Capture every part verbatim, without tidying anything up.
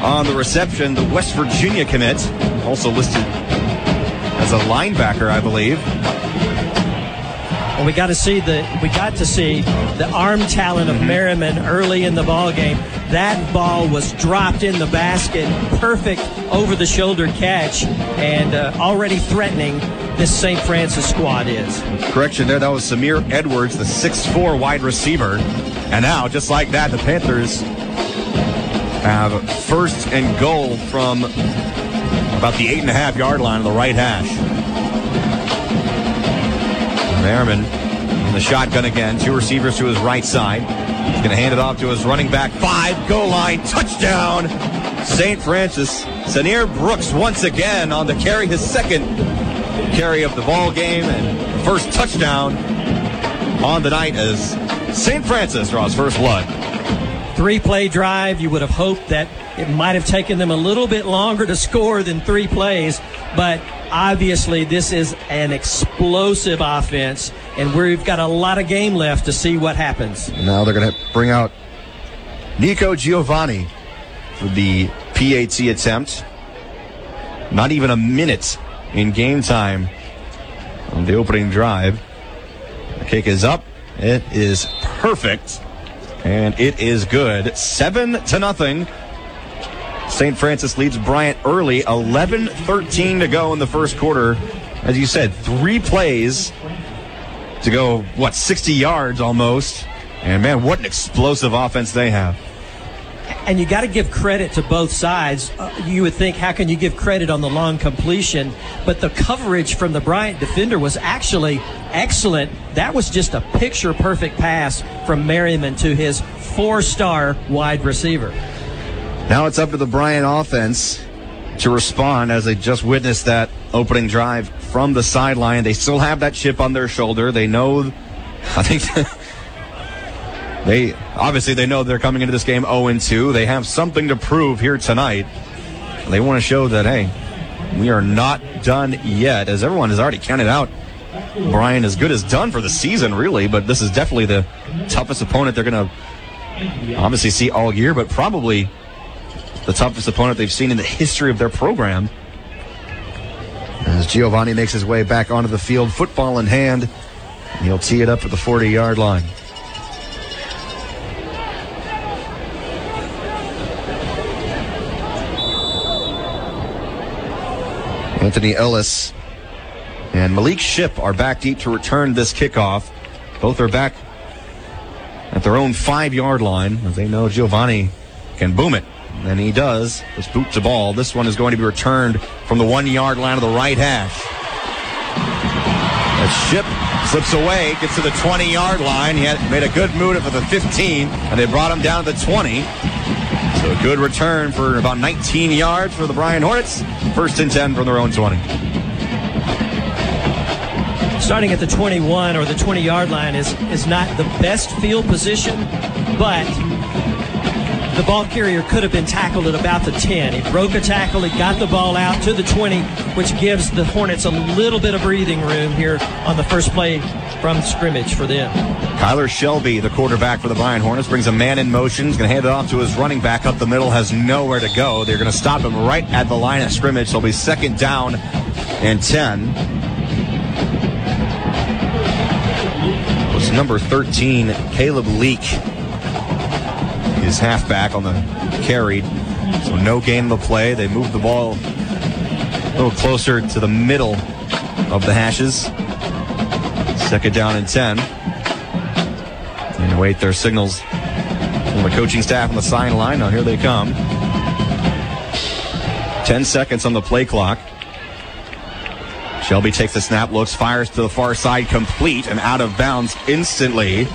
on the reception, the West Virginia commit, also listed as a linebacker, I believe. Well, we got to see the we got to see the arm talent of mm-hmm. Merriman early in the ball game. That ball was dropped in the basket, perfect over-the-shoulder catch, and uh, already threatening this Saint Francis squad is. Correction there, that was Samir Edwards, the six foot four wide receiver. And now, just like that, the Panthers have first and goal from about the eight and a half yard line of the right hash. Merriman in the shotgun again, two receivers to his right side. He's going to hand it off to his running back. Five, goal line, touchdown, Saint Francis. Sanir Brooks once again on the carry, his second carry of the ball game and first touchdown on the night as Saint Francis draws first blood. Three-play drive. You would have hoped that it might have taken them a little bit longer to score than three plays, but obviously this is an explosive offense, and we've got a lot of game left to see what happens. Now they're going to bring out Nico Giovanni for the P A T attempt. Not even a minute in game time on the opening drive. The kick is up. It is perfect. And it is good. Seven to nothing. Saint Francis leads Bryant early. eleven thirteen to go in the first quarter. As you said, three plays to go, what, sixty yards almost. And, man, what an explosive offense they have. And you got to give credit to both sides. Uh, you would think, how can you give credit on the long completion? But the coverage from the Bryant defender was actually excellent. That was just a picture-perfect pass from Merriman to his four-star wide receiver. Now it's up to the Bryant offense to respond as they just witnessed that opening drive from the sideline. They still have that chip on their shoulder. They know, I think... They obviously they know they're coming into this game oh and two. They have something to prove here tonight. They want to show that, hey, we are not done yet, as everyone has already counted out Bryant as good as done for the season, really. But this is definitely the toughest opponent they're going to obviously see all year, but probably the toughest opponent they've seen in the history of their program. As Giovanni makes his way back onto the field, football in hand, and he'll tee it up at the forty-yard line. Anthony Ellis and Malik Shipp are back deep to return this kickoff. Both are back at their own five-yard line, as they know Giovanni can boom it. And he does. This boots the ball. This one is going to be returned from the one-yard line of the right hash. As Shipp slips away, gets to the twenty-yard line. He had made a good move for the fifteen, and they brought him down to the twenty. So a good return for about nineteen yards for the Bryant Hornets. First and ten from their own twenty. Starting at the twenty-one or the twenty-yard line is, is not the best field position, but the ball carrier could have been tackled at about the ten. He broke a tackle, he got the ball out to the twenty, which gives the Hornets a little bit of breathing room here on the first play from scrimmage for them. Kyler Shelby, the quarterback for the Bryant Hornets, brings a man in motion. He's going to hand it off to his running back up the middle, has nowhere to go. They're going to stop him right at the line of scrimmage. So it'll be second down and ten. It was number thirteen, Caleb Leak, his halfback on the carry. So no gain of the play. They move the ball a little closer to the middle of the hashes. Second down and ten. And wait their signals from the coaching staff on the sideline. Now here they come. Ten seconds on the play clock. Shelby takes the snap, looks, fires to the far side, complete and out of bounds instantly.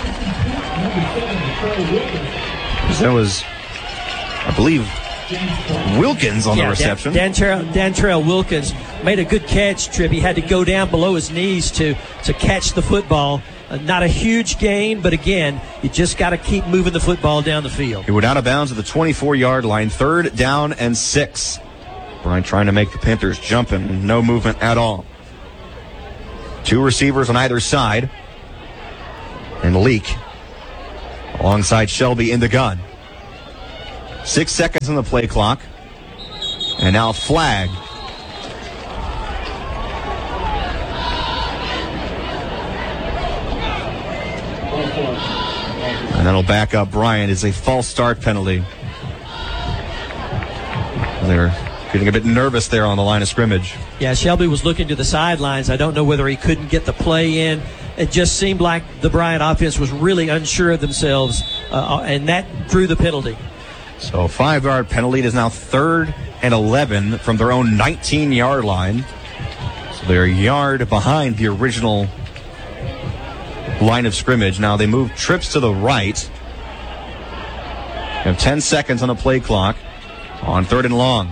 That was, I believe, Wilkins on yeah, the reception. Dan, Dan, Dantrell Wilkins made a good catch, Trip. He had to go down below his knees to, to catch the football. Uh, not a huge gain, but again, you just got to keep moving the football down the field. He went out of bounds at the twenty-four-yard line, third down and six. Bryant trying to make the Panthers jump and no movement at all. Two receivers on either side. And Leak alongside Shelby in the gun. Six seconds on the play clock. And now flag. And that'll back up Bryant. It's a false start penalty. They're getting a bit nervous there on the line of scrimmage. Yeah, Shelby was looking to the sidelines. I don't know whether he couldn't get the play in. It just seemed like the Bryant offense was really unsure of themselves, uh, and that drew the penalty. So five-yard penalty. It is now third and eleven from their own nineteen-yard line. So they're a yard behind the original line of scrimmage. Now they move trips to the right. They have ten seconds on the play clock on third and long.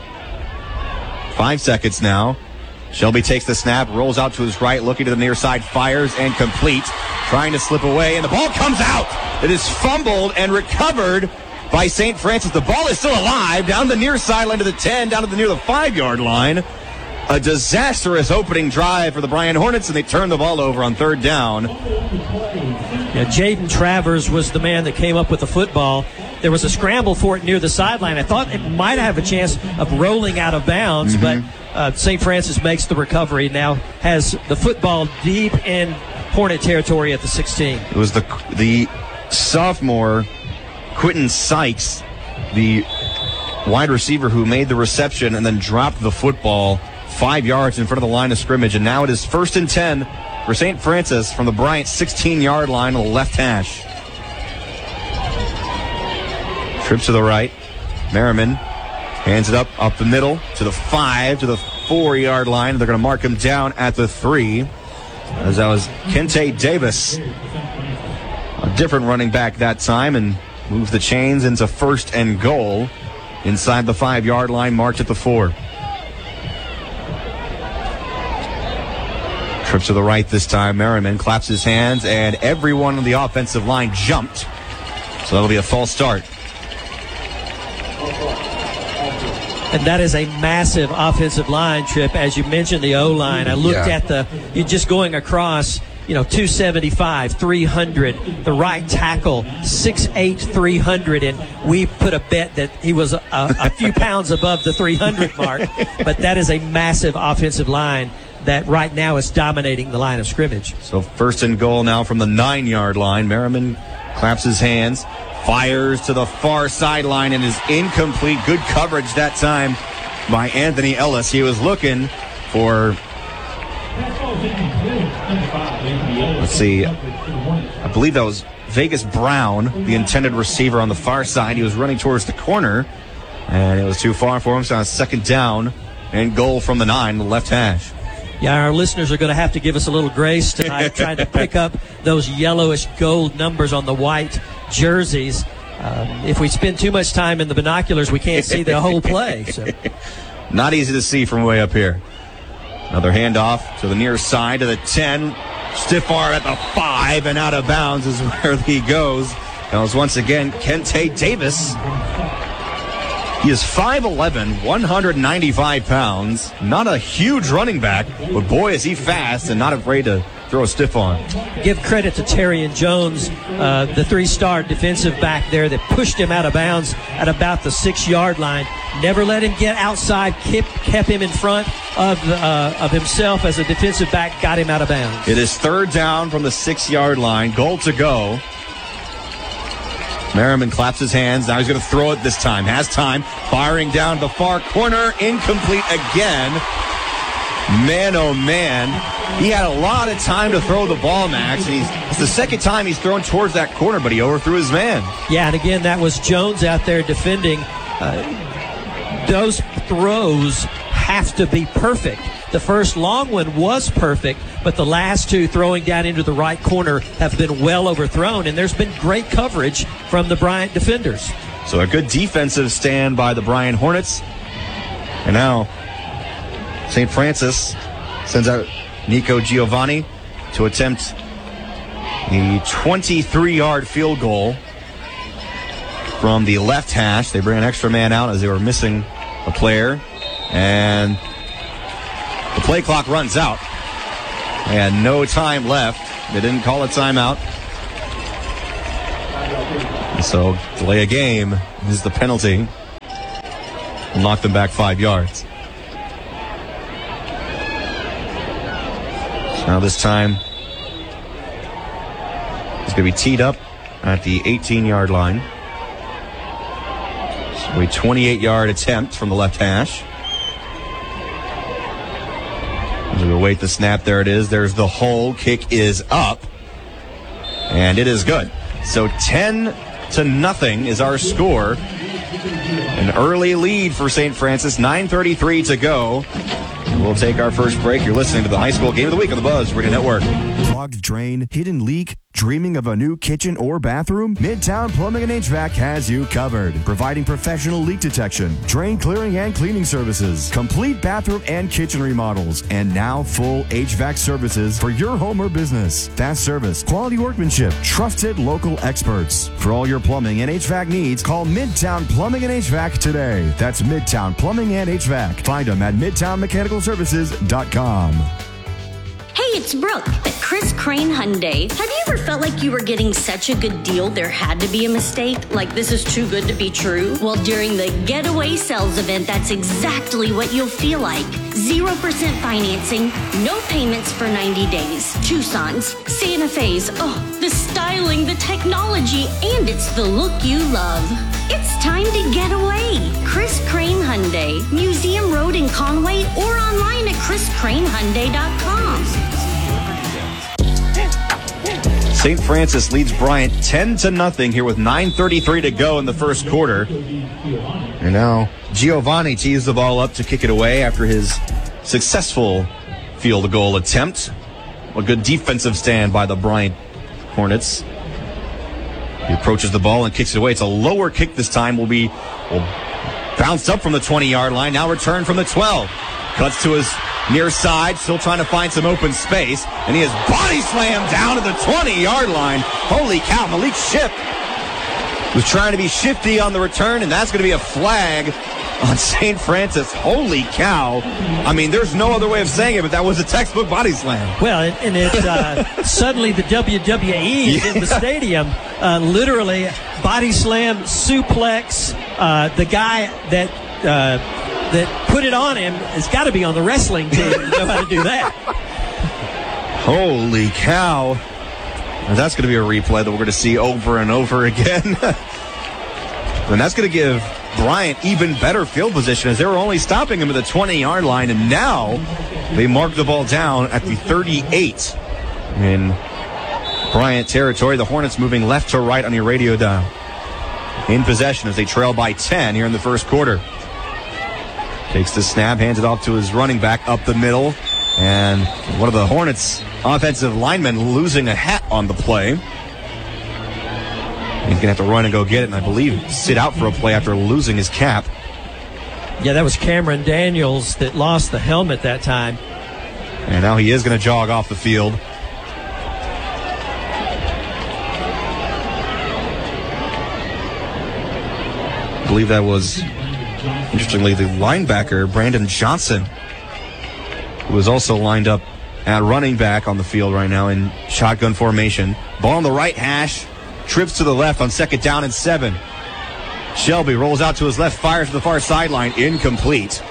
Five seconds now. Shelby takes the snap, rolls out to his right, looking to the near side, fires and complete. Trying to slip away, and the ball comes out. It is fumbled and recovered by Saint Francis. The ball is still alive, down the near sideline to the ten, down to the near the five-yard line. A disastrous opening drive for the Bryant Hornets, and they turn the ball over on third down. Yeah, Jaden Travers was the man that came up with the football. There was a scramble for it near the sideline. I thought it might have a chance of rolling out of bounds, mm-hmm. but uh, Saint Francis makes the recovery. Now has the football deep in Hornet territory at the sixteen. It was the the sophomore Quentin Sykes, the wide receiver, who made the reception and then dropped the football five yards in front of the line of scrimmage. And now it is first and ten for Saint Francis from the Bryant sixteen-yard line on the left hash. Trip to the right. Merriman hands it up, up the middle, to the five, to the four-yard line. They're going to mark him down at the three. As that was Kente Davis, a different running back that time, and moves the chains into first and goal inside the five-yard line, marked at the four. Trip to the right this time. Merriman claps his hands, and everyone on the offensive line jumped. So that'll be a false start. And that is a massive offensive line, Trip. As you mentioned, the O-line. I looked Yeah. at the, you're just going across, you know, two seventy-five, three hundred. The right tackle, six eight, three hundred. And we put a bet that he was a, a few pounds above the three hundred mark. But that is a massive offensive line that right now is dominating the line of scrimmage. So first and goal now from the nine-yard line. Merriman claps his hands, fires to the far sideline, and is incomplete. Good coverage that time by Anthony Ellis. He was looking for, let's see, I believe that was Vegas Brown, the intended receiver on the far side. He was running towards the corner, and it was too far for him. So on second down and goal from the nine, the left hash. Yeah, our listeners are going to have to give us a little grace tonight trying to pick up those yellowish gold numbers on the white jerseys. Um, if we spend too much time in the binoculars, we can't see the whole play. So. Not easy to see from way up here. Another handoff to the near side to the ten. Stiff arm at the five, and out of bounds is where he goes. That was once again Kente Davis. He is five eleven, one hundred ninety-five pounds. Not a huge running back, but boy, is he fast and not afraid to throw a stiff arm. Give credit to Terrion Jones, uh, the three-star defensive back there that pushed him out of bounds at about the six-yard line. Never let him get outside, kept, kept him in front of, uh, of himself as a defensive back, got him out of bounds. It is third down from the six-yard line. Goal to go. Merriman claps his hands. Now he's going to throw it this time. Has time. Firing down to the far corner. Incomplete again. Man, oh man. He had a lot of time to throw the ball, Max. And he's, it's the second time he's thrown towards that corner, but he overthrew his man. Yeah, and again, that was Jones out there defending. Uh, those throws have to be perfect. The first long one was perfect, but the last two throwing down into the right corner have been well overthrown, and there's been great coverage from the Bryant defenders. So a good defensive stand by the Bryant Hornets. And now Saint Francis sends out Nico Giovanni to attempt the twenty-three-yard field goal from the left hash. They bring an extra man out as they were missing a player. And the play clock runs out. And no time left. They didn't call a timeout. So, delay a game is the penalty. Will knock them back five yards. So now this time, it's going to be teed up at the eighteen-yard line. So a twenty-eight-yard attempt from the left hash. As we await the snap, there it is. There's the hole. Kick is up. And it is good. So ten to nothing is our score. An early lead for Saint Francis. nine thirty-three to go. We'll take our first break. You're listening to the High School Game of the Week on the Buzz Radio Network. Clogged drain, hidden leak, dreaming of a new kitchen or bathroom? Midtown Plumbing and H V A C has you covered. Providing professional leak detection, drain clearing and cleaning services, complete bathroom and kitchen remodels, and now full H V A C services for your home or business. Fast service, quality workmanship, trusted local experts. For all your plumbing and H V A C needs, call Midtown Plumbing and H V A C today. That's Midtown Plumbing and H V A C. Find them at midtown mechanical services dot com. Hey, it's Brooke at Chris Crane Hyundai. Have you ever felt like you were getting such a good deal there had to be a mistake? Like this is too good to be true? Well, during the Getaway Sales event, that's exactly what you'll feel like. zero percent financing, no payments for ninety days. Tucson's, Santa Fe's, oh, the styling, the technology, and it's the look you love. It's time to get away. Chris Crane Hyundai, Museum Road in Conway, or online at chris crane hyundai dot com. Saint Francis leads Bryant ten to nothing here with nine thirty-three to go in the first quarter. And now Giovanni tees the ball up to kick it away after his successful field goal attempt. A good defensive stand by the Bryant Hornets. He approaches the ball and kicks it away. It's a lower kick this time. Will be will bounce up from the twenty-yard line. Now return from the twelve. Cuts to his near side, still trying to find some open space. And he is body slammed down to the twenty-yard line. Holy cow, Malik Shipp was trying to be shifty on the return, and that's going to be a flag on Saint Francis. Holy cow. I mean, there's no other way of saying it, but that was a textbook body slam. Well, and, and it uh, suddenly the W W E is in the stadium. Uh, literally, body slam, suplex. Uh, the guy that uh, that put it on him has got to be on the wrestling team to know how to do that. Holy cow. And that's going to be a replay that we're going to see over and over again. And that's going to give Bryant even better field position, as they were only stopping him at the twenty-yard line, and now they mark the ball down at the thirty-eight in Bryant territory. The Hornets moving left to right on your radio dial. In possession as they trail by ten here in the first quarter. Takes the snap, hands it off to his running back up the middle, and one of the Hornets' offensive linemen losing a hat on the play. He's going to have to run and go get it, and I believe sit out for a play after losing his cap. Yeah, that was Cameron Daniels that lost the helmet that time. And now he is going to jog off the field. I believe that was, interestingly, the linebacker, Brandon Johnson, who is also lined up at running back on the field right now in shotgun formation. Ball on the right hash. Trips to the left on second down and seven. Shelby rolls out to his left, fires to the far sideline. Incomplete.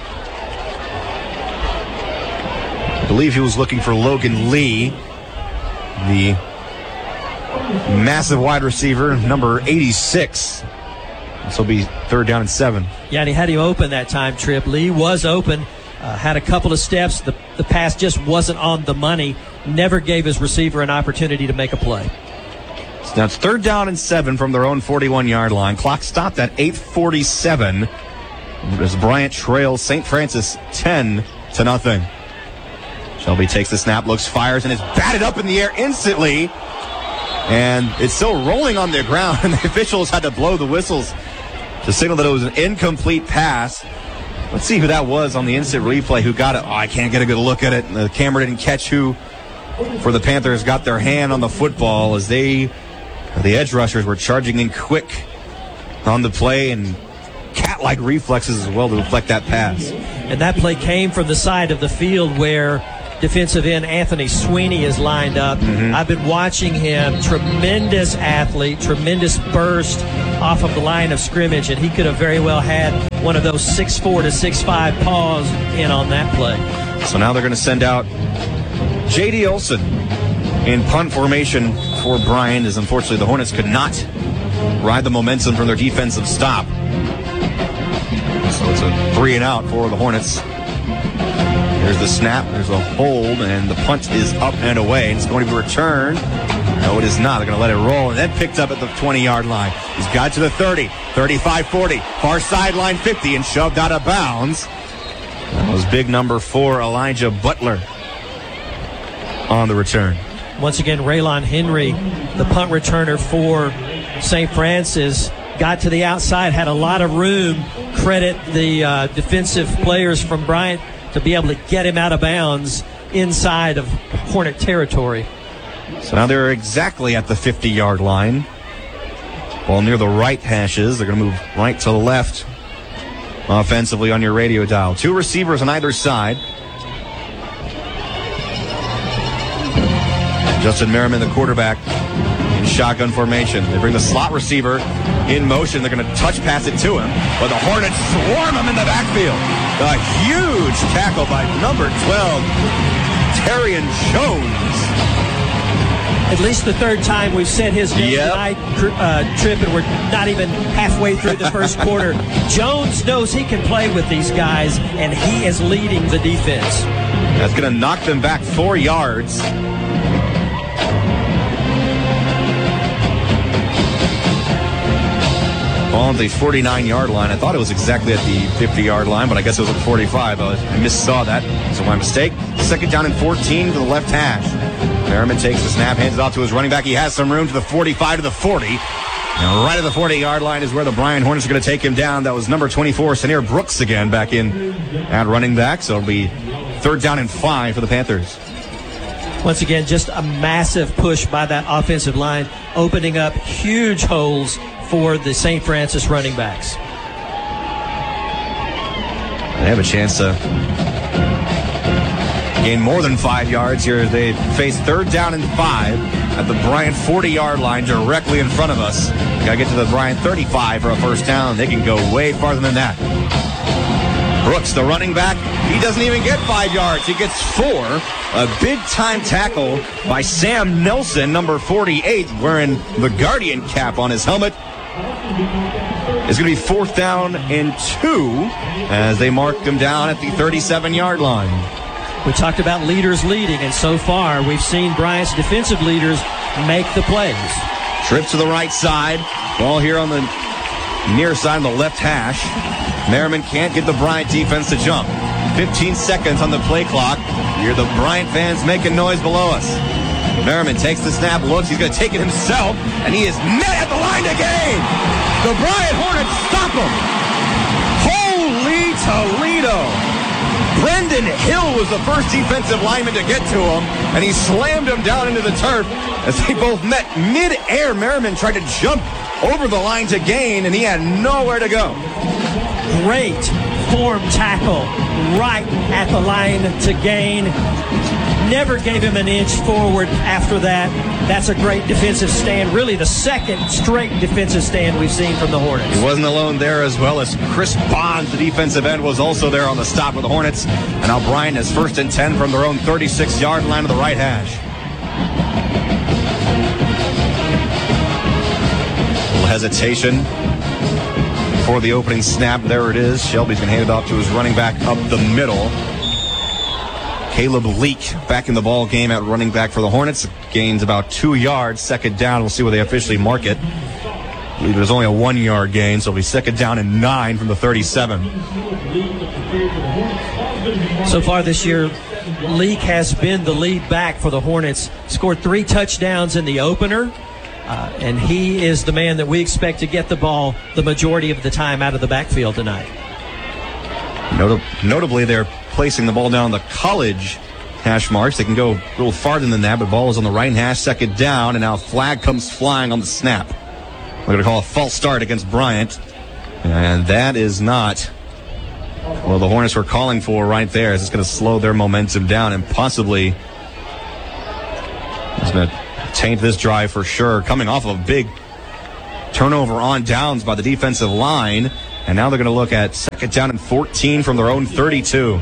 I believe he was looking for Logan Lee, the massive wide receiver, number eighty-six. This will be third down and seven. Yeah, and he had him open that time, Trip. Lee was open, uh, had a couple of steps. The, the pass just wasn't on the money. Never gave his receiver an opportunity to make a play. So now it's third down and seven from their own forty-one-yard line. Clock stopped at eight forty-seven as Bryant trails Saint Francis ten to nothing. Shelby takes the snap, looks, fires, and is batted up in the air instantly. And it's still rolling on the ground, and the officials had to blow the whistles to signal that it was an incomplete pass. Let's see who that was on the instant replay who got it. Oh, I can't get a good look at it. The camera didn't catch who for the Panthers got their hand on the football as they, the edge rushers, were charging in quick on the play and cat-like reflexes as well to reflect that pass. And that play came from the side of the field where defensive end Anthony Sweeney is lined up. Mm-hmm. I've been watching him. Tremendous athlete, tremendous burst off of the line of scrimmage, and he could have very well had one of those six four to six five paws in on that play. So now they're going to send out J D Olson in punt formation for Bryant, as unfortunately the Hornets could not ride the momentum from their defensive stop. So it's a three and out for the Hornets. There's the snap, there's a hold, and the punt is up and away. It's going to be returned. No, it is not. They're going to let it roll, and then picked up at the twenty-yard line. He's got to the thirty, thirty-five forty, far sideline fifty, and shoved out of bounds. That was big number four, Elijah Butler, on the return. Once again, Raylon Henry, the punt returner for Saint Francis, got to the outside, had a lot of room. Credit the uh, defensive players from Bryant to be able to get him out of bounds inside of Hornet territory. So now they're exactly at the fifty-yard line. Ball near the right hashes. They're going to move right to left offensively on your radio dial. Two receivers on either side. Justin Merriman, the quarterback, in shotgun formation. They bring the slot receiver in motion. They're going to touch pass it to him, but the Hornets swarm him in the backfield. A huge tackle by number twelve, Terrion Jones. At least the third time we've said his name yep. tonight, uh, Trip, and we're not even halfway through the first quarter. Jones knows he can play with these guys, and he is leading the defense. That's going to knock them back four yards. On the forty-nine-yard line. I thought it was exactly at the fifty-yard line, but I guess it was at forty-five. I, was, I missaw that, so my mistake. Second down and fourteen to the left hash. Merriman takes the snap, hands it off to his running back. He has some room to the forty-five to the forty. And right at the forty-yard line is where the Bryant Hornets are going to take him down. That was number twenty-four, Sanir Brooks again back in at running back. So it'll be third down and five for the Panthers. Once again, just a massive push by that offensive line, opening up huge holes for the Saint Francis running backs. They have a chance to gain more than five yards here. They face third down and five at the Bryant forty-yard line directly in front of us. Got to get to the Bryant thirty-five for a first down. They can go way farther than that. Brooks, the running back, he doesn't even get five yards. He gets four. A big-time tackle by Sam Nelson, number forty-eight, wearing the Guardian cap on his helmet. It's going to be fourth down and two as they mark them down at the thirty-seven-yard line. We talked about leaders leading, and so far we've seen Bryant's defensive leaders make the plays. Trip to the right side. Ball here on the near side on the left hash. Merriman can't get the Bryant defense to jump. fifteen seconds on the play clock. Hear the Bryant fans making noise below us. Merriman takes the snap, looks, he's going to take it himself, and he is met at the line to gain. The Bryant Hornets stop him. Holy Toledo. Brendan Hill was the first defensive lineman to get to him, and he slammed him down into the turf as they both met mid-air. Merriman tried to jump over the line to gain, and he had nowhere to go. Great form tackle right at the line to gain. Never gave him an inch forward after that. That's a great defensive stand. Really the second straight defensive stand we've seen from the Hornets. He wasn't alone there, as well as Chris Bonds, the defensive end, was also there on the stop with the Hornets. And now Bryant is first and ten from their own thirty-six-yard line of the right hash. A little hesitation for the opening snap. There it is. Shelby's going to hand it off to his running back up the middle. Caleb Leak back in the ball game at running back for the Hornets. Gains about two yards. Second down. We'll see where they officially mark it. I believe it was only a one-yard gain, so it'll be second down and nine from the thirty-seven. So far this year, Leak has been the lead back for the Hornets. Scored three touchdowns in the opener. Uh, and he is the man that we expect to get the ball the majority of the time out of the backfield tonight. Not- notably, they're placing the ball down the college hash marks. They can go a little farther than that, but ball is on the right hash, second down, and now flag comes flying on the snap. We're going to call a false start against Bryant, and that is not well, the Hornets were calling for right there. It's going to slow their momentum down and possibly it's going to taint this drive for sure. Coming off of a big turnover on downs by the defensive line. And now they're going to look at second down and fourteen from their own thirty-two.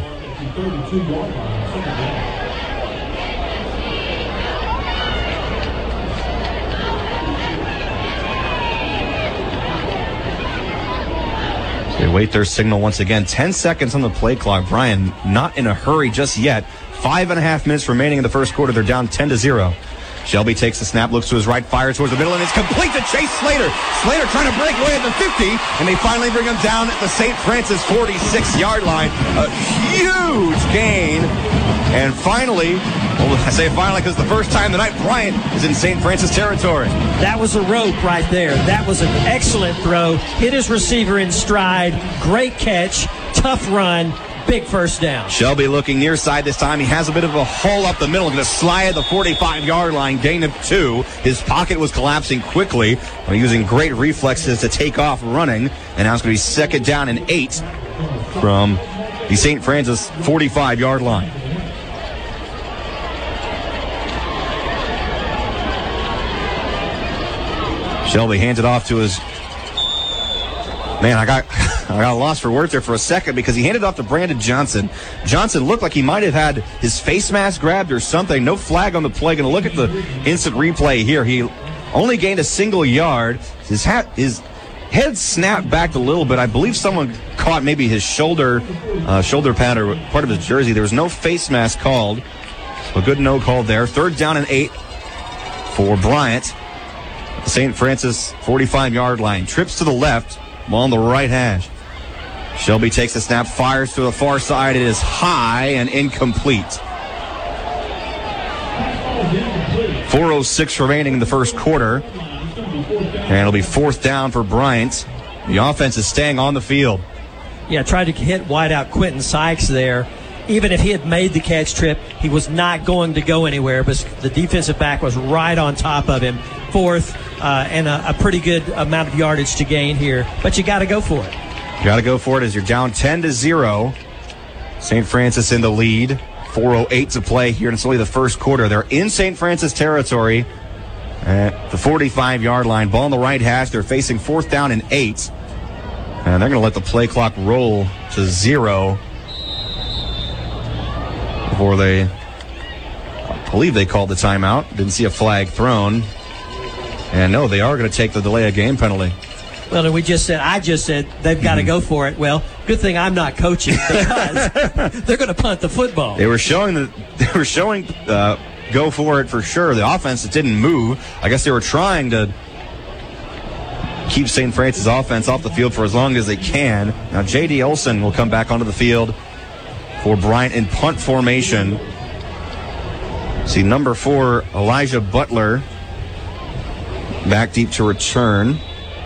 They wait their signal once again. Ten seconds on the play clock. Bryan not in a hurry just yet. Five and a half minutes remaining in the first quarter. They're down ten to zero. Shelby takes the snap, looks to his right, fires towards the middle, and it's complete to Chase Slater. Slater trying to break away at the fifty, and they finally bring him down at the Saint Francis forty-six-yard line. A huge gain. And finally, well, I say finally because the first time tonight, Bryant is in Saint Francis territory. That was a rope right there. That was an excellent throw. Hit his receiver in stride. Great catch. Tough run. Big first down. Shelby looking near side this time. He has a bit of a hole up the middle. Going to slide the forty-five-yard line. Gain of two. His pocket was collapsing quickly. Using great reflexes to take off running. And now it's going to be second down and eight from the Saint Francis forty-five-yard line. Shelby hands it off to his... Man, I got... I got lost for words there for a second because he handed off to Brandon Johnson. Johnson looked like he might have had his face mask grabbed or something. No flag on the play. Going to look at the instant replay here. He only gained a single yard. His hat, his head snapped back a little bit. I believe someone caught maybe his shoulder, uh, shoulder pad or part of his jersey. There was no face mask called. So a good no call there. Third down and eight for Bryant. The Saint Francis forty-five-yard line. Trips to the left, ball on the right hash. Shelby takes the snap, fires to the far side. It is high and incomplete. four oh six remaining in the first quarter. And it'll be fourth down for Bryant. The offense is staying on the field. Yeah, tried to hit wideout Quentin Sykes there. Even if he had made the catch trip, he was not going to go anywhere, but the defensive back was right on top of him. Fourth, uh, and a, a pretty good amount of yardage to gain here. But you got to go for it. Got to go for it as you're down ten to zero. Saint Francis in the lead. four oh eight to play here, and it's only the first quarter. They're in Saint Francis territory at the forty-five-yard line. Ball on the right hash. They're facing fourth down and eight. And they're going to let the play clock roll to zero before they, I believe they called the timeout. Didn't see a flag thrown. And no, they are going to take the delay of game penalty. Well, and we just said, I just said they've got to go for it. Well, good thing I'm not coaching because they're going to punt the football. They were showing the, they were showing uh, go for it for sure. The offense that didn't move. I guess they were trying to keep Saint Francis offense off the field for as long as they can. Now J D Olson will come back onto the field for Bryant in punt formation. See number four, Elijah Butler, back deep to return.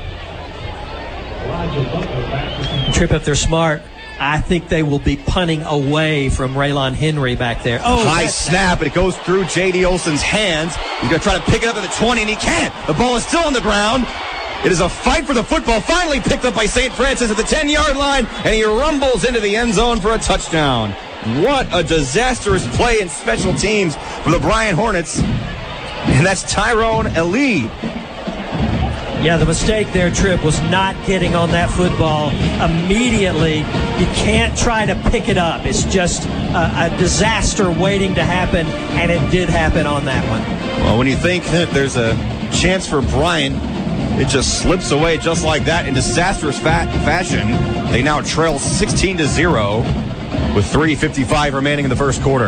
Trip, if they're smart, I think they will be punting away from Raylon Henry back there. Oh, high snap, and it goes through J D Olson's hands. He's going to try to pick it up at the twenty, and he can't. The ball is still on the ground. It is a fight for the football. Finally picked up by Saint Francis at the ten-yard line, and he rumbles into the end zone for a touchdown. What a disastrous play in special teams for the Bryant Hornets. And that's Tyrone Elie. Yeah, the mistake there, Trip, was not getting on that football immediately. You can't try to pick it up. It's just a, a disaster waiting to happen, and it did happen on that one. Well, when you think that there's a chance for Bryant, it just slips away just like that in disastrous fa- fashion. They now trail sixteen to zero with three fifty-five remaining in the first quarter.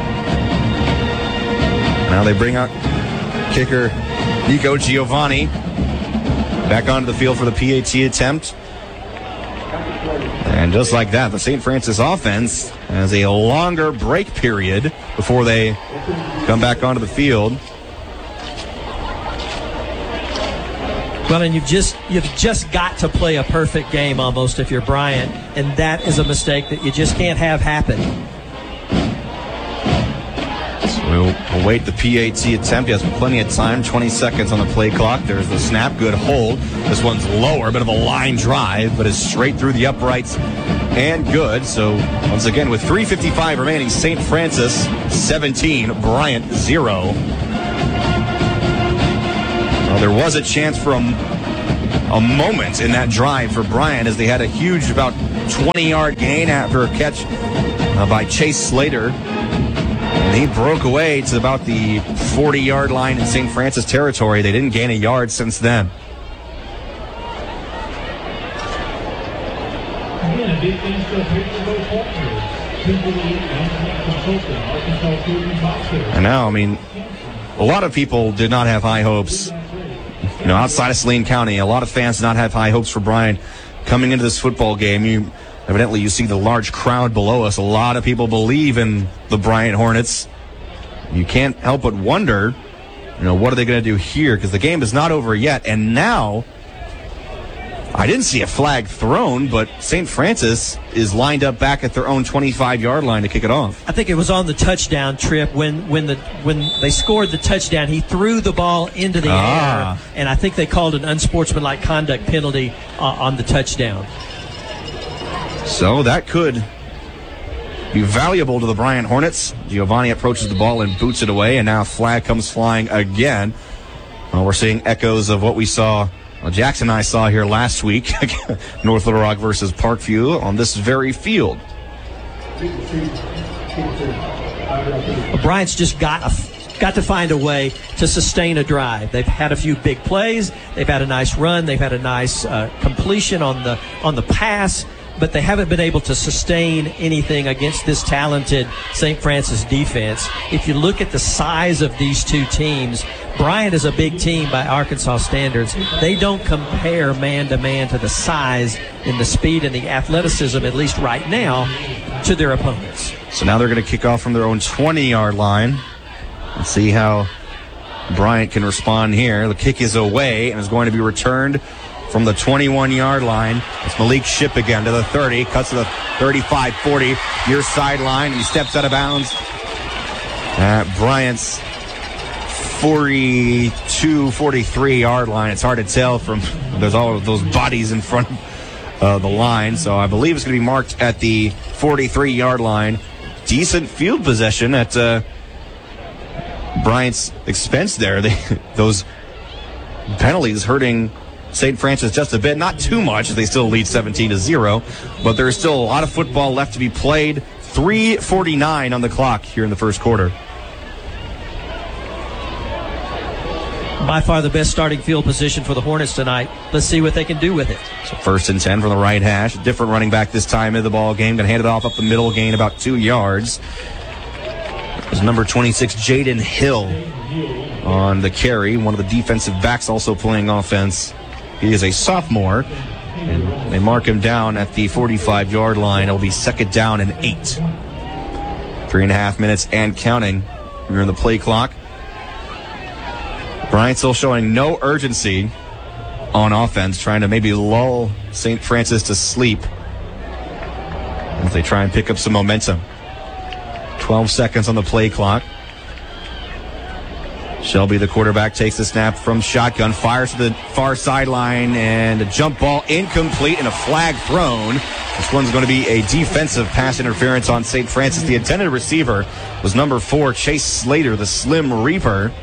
Now they bring out kicker Nico Giovanni back onto the field for the P A T attempt. And just like that, the Saint Francis offense has a longer break period before they come back onto the field. Well, and you've just you've just got to play a perfect game almost if you're Bryant, and that is a mistake that you just can't have happen. So We'll await the P A T attempt. He has plenty of time, twenty seconds on the play clock. There's the snap, good hold. This one's lower, a bit of a line drive, but is straight through the uprights and good. So once again, with three fifty-five remaining, Saint Francis seventeen, Bryant zero. Well, there was a chance for a, a moment in that drive for Bryant as they had a huge, about twenty-yard gain after a catch uh, by Chase Slater. And he broke away to about the forty-yard line in Saint Francis territory. They didn't gain a yard since then. Again, a big thing to pick for those partners. Kimberly and Consultant, Arkansas Food and Box Care. I know, I mean, a lot of people did not have high hopes. You know, outside of Saline County, a lot of fans did not have high hopes for Bryant coming into this football game. You Evidently, you see the large crowd below us. A lot of people believe in the Bryant Hornets. You can't help but wonder, you know, what are they going to do here? Because the game is not over yet. And now, I didn't see a flag thrown, but Saint Francis is lined up back at their own twenty-five-yard line to kick it off. I think it was on the touchdown trip when when the when they scored the touchdown. He threw the ball into the Ah. air, and I think they called an unsportsmanlike conduct penalty uh, on the touchdown. So that could be valuable to the Bryant Hornets. Giovanni approaches the ball and boots it away, and now a flag comes flying again. Well, we're seeing echoes of what we saw, well, Jackson and I saw here last week, North Little Rock versus Parkview on this very field. Well, Bryant's just got a, got to find a way to sustain a drive. They've had a few big plays. They've had a nice run. They've had a nice uh, completion on the on the pass. But they haven't been able to sustain anything against this talented Saint Francis defense. If you look at the size of these two teams, Bryant is a big team by Arkansas standards. They don't compare man-to-man to the size and the speed and the athleticism, at least right now, to their opponents. So now they're going to kick off from their own twenty-yard line. Let's see how Bryant can respond here. The kick is away and is going to be returned from the twenty-one-yard line. It's Malik Ship again to the thirty, cuts to the thirty-five forty, near sideline, and he steps out of bounds at Bryant's forty-two forty-three-yard line. It's hard to tell from there's all of those bodies in front of uh, the line, so I believe it's going to be marked at the forty-three-yard line. Decent field possession at uh, Bryant's expense there. They, those penalties hurting Saint Francis just a bit, not too much. They still lead seventeen to zero, but there's still a lot of football left to be played. three forty-nine on the clock here in the first quarter. By far the best starting field position for the Hornets tonight. Let's see what they can do with it. So first and ten from the right hash. Different running back this time in the ball game. Going to hand it off up the middle, gain about two yards. There's number twenty-six, Jaden Hill on the carry. One of the defensive backs also playing offense. He is a sophomore, and they mark him down at the forty-five-yard line. It'll be second down and eight. Three and a half minutes and counting. We're in the play clock. Bryant still showing no urgency on offense, trying to maybe lull Saint Francis to sleep as they try and pick up some momentum. twelve seconds on the play clock. Shelby, the quarterback, takes the snap from shotgun, fires to the far sideline, and a jump ball incomplete and a flag thrown. This one's going to be a defensive pass interference on Saint Francis. The intended receiver was number four, Chase Slater, the Slim Reaper.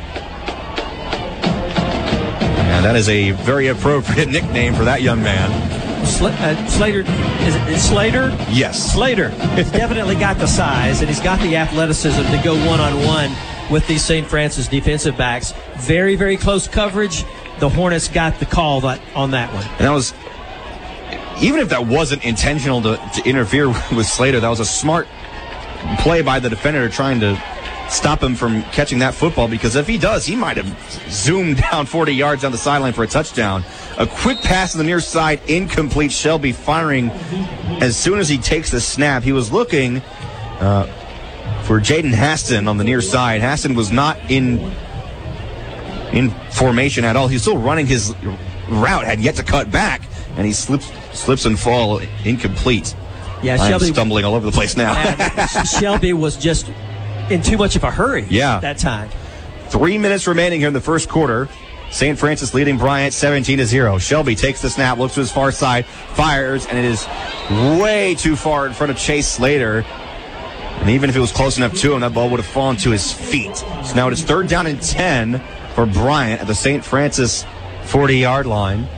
And that is a very appropriate nickname for that young man. Sl- uh, Slater, is it is Slater? Yes. Slater has definitely got the size, and he's got the athleticism to go one-on-one with these Saint Francis defensive backs. Very, very close coverage. The Hornets got the call that, on that one. And that was, even if that wasn't intentional to, to interfere with Slater, that was a smart play by the defender trying to stop him from catching that football, because if he does, he might have zoomed down forty yards down the sideline for a touchdown. A quick pass to the near side, incomplete. Shelby firing as soon as he takes the snap. He was looking uh, for Jaden Haston on the near side. Haston was not in in formation at all. He's still running his route, had yet to cut back, and he slips slips and fall incomplete. Yeah, I'm Shelby stumbling all over the place now. uh, Shelby was just in too much of a hurry Yeah. that time. Three minutes remaining here in the first quarter. Saint Francis leading Bryant seventeen to zero. Shelby takes the snap, looks to his far side, fires, and it is way too far in front of Chase Slater. And even if it was close enough to him, that ball would have fallen to his feet. So now it is third down and ten for Bryant at the Saint Francis forty-yard line.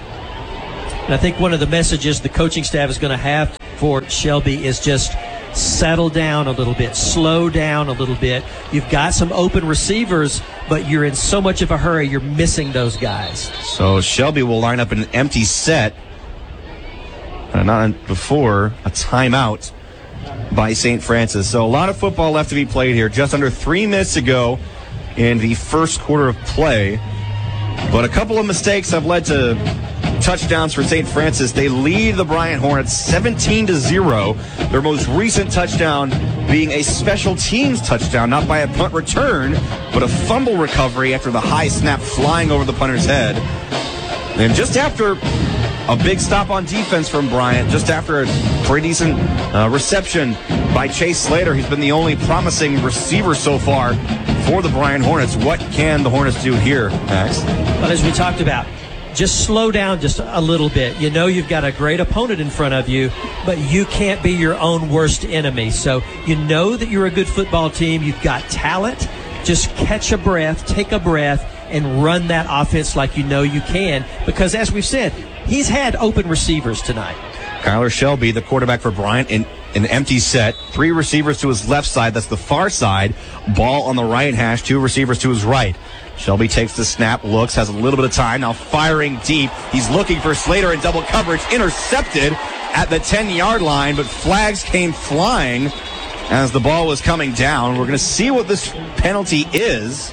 And I think one of the messages the coaching staff is going to have for Shelby is just settle down a little bit, slow down a little bit. You've got some open receivers, but you're in so much of a hurry, you're missing those guys. So Shelby will line up in an empty set. Uh, not before a timeout by Saint Francis. So a lot of football left to be played here. Just under three minutes to go in the first quarter of play. But a couple of mistakes have led to touchdowns for Saint Francis. They lead the Bryant Hornets seventeen to zero. Their most recent touchdown being a special teams touchdown, not by a punt return, but a fumble recovery after the high snap flying over the punter's head. And just after a big stop on defense from Bryant, just after a pretty decent uh, reception by Chase Slater, he's been the only promising receiver so far for the Bryant Hornets. What can the Hornets do here, Max? But as we talked about, just slow down just a little bit. You know you've got a great opponent in front of you, but you can't be your own worst enemy. So you know that you're a good football team. You've got talent. Just catch a breath, take a breath, and run that offense like you know you can. Because as we've said, he's had open receivers tonight. Kyler Shelby, the quarterback for Bryant, in an empty set. Three receivers to his left side. That's the far side. Ball on the right hash. Two receivers to his right. Shelby takes the snap, looks, has a little bit of time. Now firing deep. He's looking for Slater in double coverage. Intercepted at the ten-yard line, but flags came flying as the ball was coming down. We're going to see what this penalty is.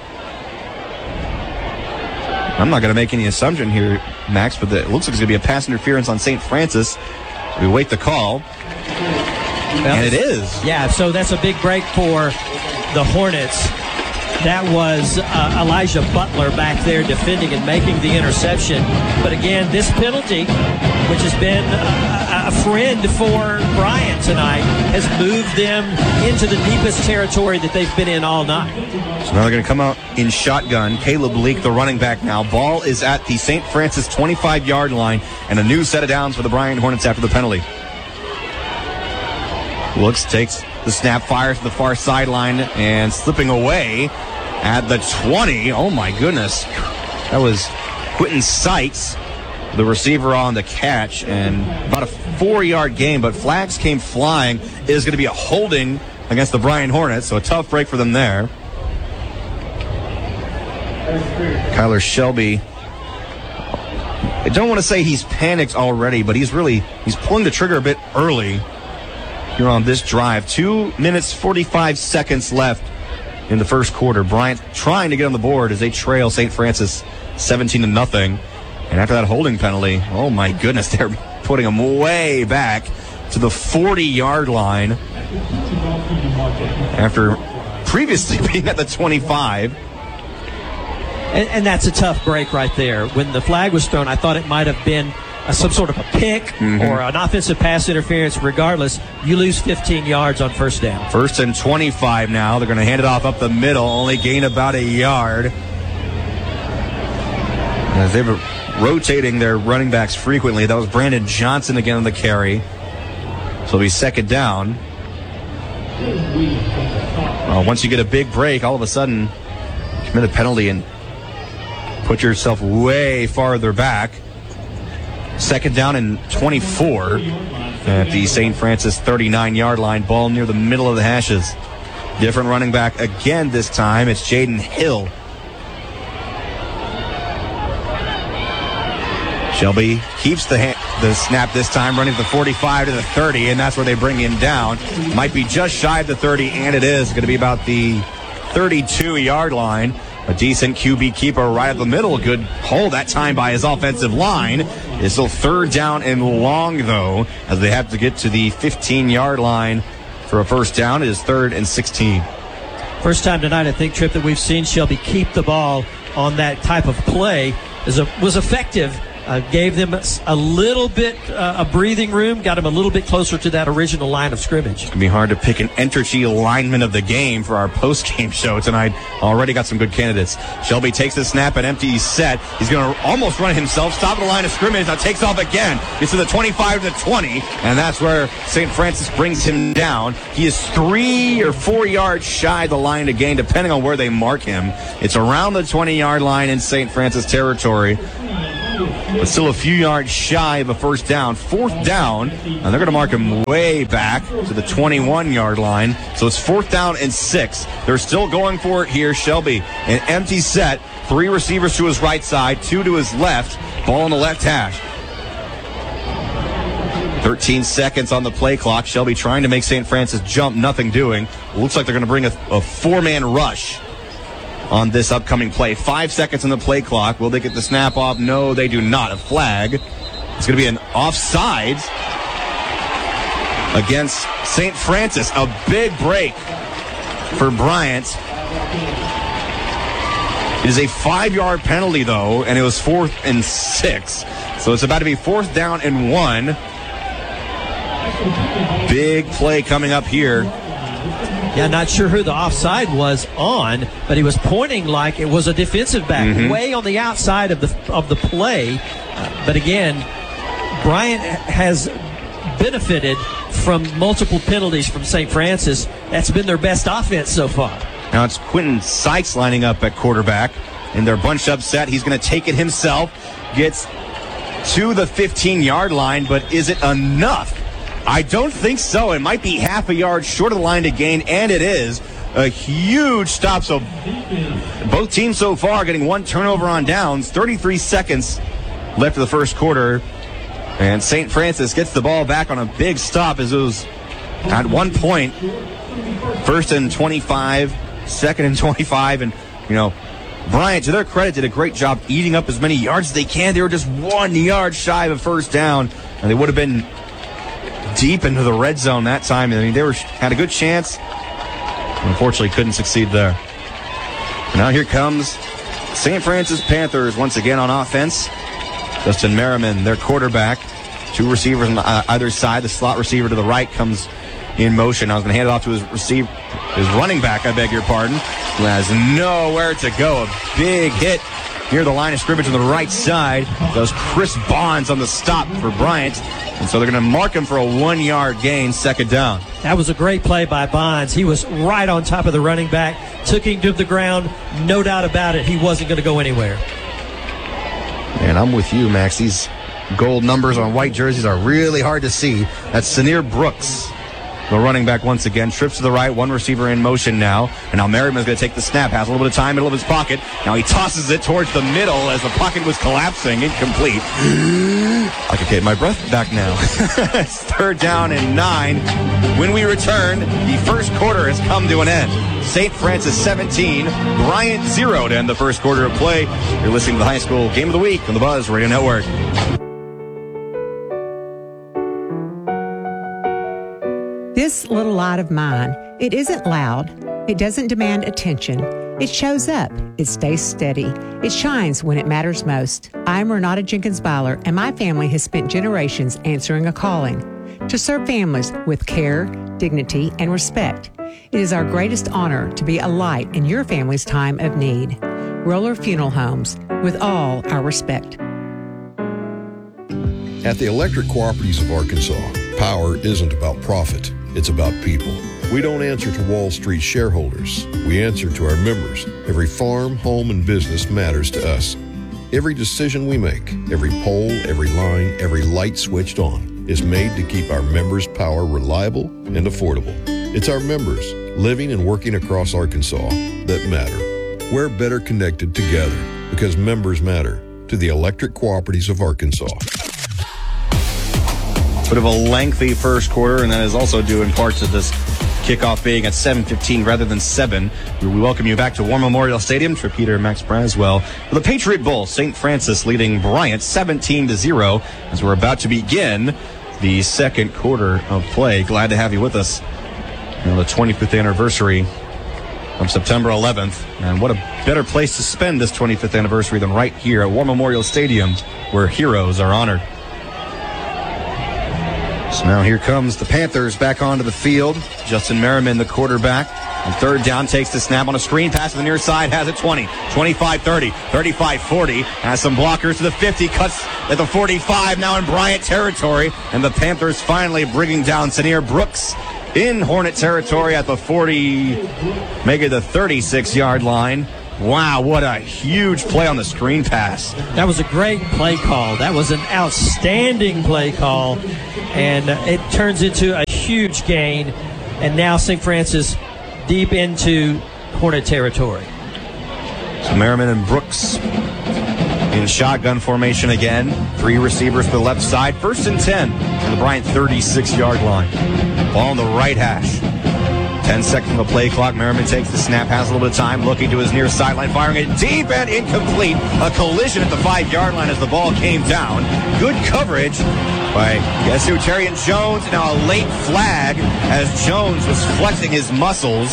I'm not going to make any assumption here, Max, but it looks like it's going to be a pass interference on Saint Francis. We wait the call. Well, and it is. Yeah, so that's a big break for the Hornets. That was uh, Elijah Butler back there defending and making the interception. But again, this penalty, which has been a, a friend for Bryant tonight, has moved them into the deepest territory that they've been in all night. So now they're going to come out in shotgun. Caleb Leak, the running back now. Ball is at the Saint Francis twenty-five-yard line, and a new set of downs for the Bryant Hornets after the penalty. Looks, takes the snap, fires to the far sideline, and slipping away at the twenty. Oh, my goodness. That was Quentin Sykes, the receiver on the catch, and about a four-yard gain, but flags came flying. It is going to be a holding against the Bryant Hornets, so a tough break for them there. Kyler Shelby, I don't want to say he's panicked already, but he's really, he's pulling the trigger a bit early here on this drive. Two minutes, forty-five seconds left in the first quarter. Bryant trying to get on the board as they trail Saint Francis seventeen to nothing. And after that holding penalty, oh my goodness, they're putting him way back to the forty-yard line after previously being at the twenty-five. And, and that's a tough break right there. When the flag was thrown, I thought it might have been a, some sort of a pick mm-hmm. or an offensive pass interference. Regardless, you lose fifteen yards on first down. First and twenty-five now. They're going to hand it off up the middle, only gain about a yard. As they were rotating their running backs frequently. That was Brandon Johnson again on the carry. So it'll be second down. Uh, once you get a big break, all of a sudden, commit a penalty and put yourself way farther back. Second down and twenty-four at the Saint Francis thirty-nine-yard line. Ball near the middle of the hashes. Different running back again this time. It's Jaden Hill. Shelby keeps the ha- the snap this time, running the forty-five to the thirty, and that's where they bring him down. Might be just shy of the thirty, and it is going to be about the thirty-two-yard line. A decent Q B keeper right at the middle. Good hold that time by his offensive line. It's still third down and long, though, as they have to get to the fifteen-yard line for a first down. It is third and sixteen. First time tonight, I think, Trip, that we've seen Shelby keep the ball on that type of play is a, was effective uh, gave them a little bit uh, of breathing room, got them a little bit closer to that original line of scrimmage. It's going to be hard to pick an Entergy lineman of the game for our post-game show tonight. Already got some good candidates. Shelby takes the snap, an empty set. He's going to almost run it himself, stop at the line of scrimmage, now takes off again. Gets to the twenty-five to the twenty, and that's where Saint Francis brings him down. He is three or four yards shy of the line to gain, depending on where they mark him. It's around the twenty-yard line in Saint Francis territory, but still a few yards shy of a first down. Fourth down, and they're going to mark him way back to the twenty-one-yard line. So it's fourth down and six. They're still going for it here. Shelby, an empty set. Three receivers to his right side, two to his left. Ball on the left hash. thirteen seconds on the play clock. Shelby trying to make Saint Francis jump, nothing doing. Looks like they're going to bring a, a four-man rush on this upcoming play. Five seconds on the play clock. Will they get the snap off? No, they do not. A flag. It's going to be an offsides against Saint Francis. A big break for Bryant. It is a five-yard penalty, though, and it was fourth and six. So it's about to be fourth down and one. Big play coming up here. Yeah, not sure who the offside was on, but he was pointing like it was a defensive back, mm-hmm. way on the outside of the of the play. Uh, but again, Bryant has benefited from multiple penalties from Saint Francis. That's been their best offense so far. Now it's Quentin Sykes lining up at quarterback, and they're bunched up set. He's going to take it himself, gets to the fifteen-yard line, but is it enough? I don't think so. It might be half a yard short of the line to gain, and it is a huge stop. So both teams so far getting one turnover on downs. thirty-three seconds left of the first quarter, and Saint Francis gets the ball back on a big stop as it was at one point first and twenty-five, second and twenty-five, and you know, Bryant, to their credit, did a great job eating up as many yards as they can. They were just one yard shy of a first down, and they would have been deep into the red zone that time. I mean, they were had a good chance. Unfortunately, couldn't succeed there. And now here comes Saint Francis Panthers once again on offense. Justin Merriman, their quarterback. Two receivers on either side. The slot receiver to the right comes in motion. I was going to hand it off to his receiver, his running back, I beg your pardon, who has nowhere to go. A big hit near the line of scrimmage on the right side. Does Chris Bonds on the stop for Bryant. And so they're going to mark him for a one-yard gain, second down. That was a great play by Bonds. He was right on top of the running back, took him to the ground. No doubt about it, he wasn't going to go anywhere. And I'm with you, Max. These gold numbers on white jerseys are really hard to see. That's Sanir Brooks, the running back once again. Trips to the right, one receiver in motion now. And now Merriman's going to take the snap, has a little bit of time, middle of his pocket. Now he tosses it towards the middle as the pocket was collapsing, incomplete. I can get my breath back now. It's third down and nine. When we return, the first quarter has come to an end. Saint Francis seventeen, Bryant zero to end the first quarter of play. You're listening to the High School Game of the Week on the Buzz Radio Network. This little light of mine, it isn't loud. It doesn't demand attention. It shows up. It stays steady. It shines when it matters most. I'm Renata Jenkins Byler, and my family has spent generations answering a calling to serve families with care, dignity, and respect. It is our greatest honor to be a light in your family's time of need. Roller Funeral Homes, with all our respect. At the Electric Cooperatives of Arkansas, power isn't about profit. It's about people. We don't answer to Wall Street shareholders. We answer to our members. Every farm, home, and business matters to us. Every decision we make, every pole, every line, every light switched on is made to keep our members' power reliable and affordable. It's our members living and working across Arkansas that matter. We're better connected together because members matter to the Electric Cooperatives of Arkansas. Bit of a lengthy first quarter, and that is also due in part to this kickoff being at seven fifteen rather than seven. We welcome you back to War Memorial Stadium. Trip Peter and Max Braswell for the Patriot Bowl. Saint Francis leading Bryant seventeen to zero as we're about to begin the second quarter of play. Glad to have you with us on the twenty-fifth anniversary of September eleventh. And what a better place to spend this twenty-fifth anniversary than right here at War Memorial Stadium, where heroes are honored. So now here comes the Panthers back onto the field. Justin Merriman, the quarterback. On third down, takes the snap on a screen pass to the near side, has it twenty, twenty-five thirty, thirty-five forty, has some blockers to the fifty, cuts at the forty-five, now in Bryant territory, and the Panthers finally bringing down Sanier Brooks in Hornet territory at the forty, make it the thirty-six-yard line. Wow, what a huge play on the screen pass. That was a great play call. That was an outstanding play call, and uh, it turns into a huge gain, and now Saint Francis deep into Hornet territory. So Merriman and Brooks in shotgun formation again. Three receivers to the left side. First and ten from the Bryant thirty-six-yard line. Ball on the right hash. Ten seconds on the play clock. Merriman takes the snap, has a little bit of time, looking to his near sideline, firing it deep and incomplete. A collision at the five-yard line as the ball came down. Good coverage by, guess who, Terrion Jones. Now a late flag as Jones was flexing his muscles.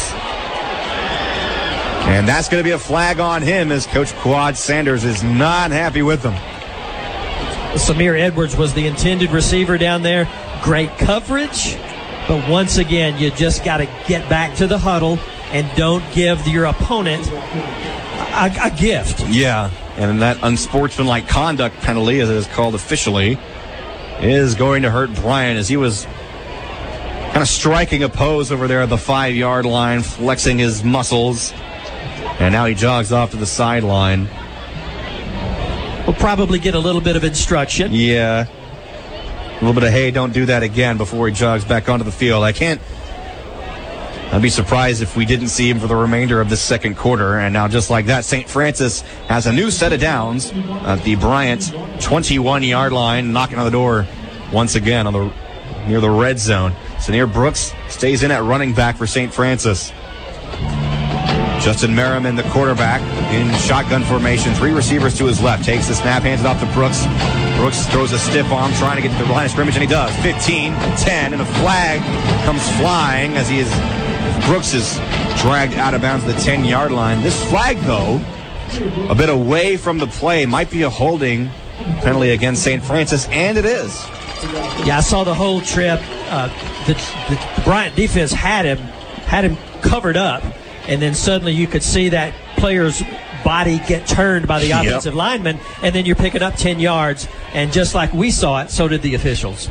And that's going to be a flag on him as Coach Quad Sanders is not happy with him. Samir Edwards was the intended receiver down there. Great coverage. But once again, you just got to get back to the huddle and don't give your opponent a, a gift. Yeah, and that unsportsmanlike conduct penalty, as it is called officially, is going to hurt Bryant as he was kind of striking a pose over there at the five-yard line, flexing his muscles. And now he jogs off to the sideline. We'll probably get a little bit of instruction. Yeah. A little bit of, hey, don't do that again before he jogs back onto the field. I can't, I'd be surprised if we didn't see him for the remainder of this second quarter. And now just like that, Saint Francis has a new set of downs at the Bryant twenty-one-yard line, knocking on the door once again on the near the red zone. Sanier Brooks stays in at running back for Saint Francis. Justin Merriman, the quarterback, in shotgun formation. Three receivers to his left. Takes the snap, hands it off to Brooks. Brooks throws a stiff arm, trying to get to the line of scrimmage, and he does. fifteen, ten, and a flag comes flying as he is, Brooks is dragged out of bounds at the ten-yard line. This flag, though, a bit away from the play, might be a holding penalty against Saint Francis, and it is. Yeah, I saw the whole trip. Uh, the, the Bryant defense had him, had him covered up. And then suddenly you could see that player's body get turned by the offensive yep. lineman, and then you're picking up ten yards. And just like we saw it, so did the officials.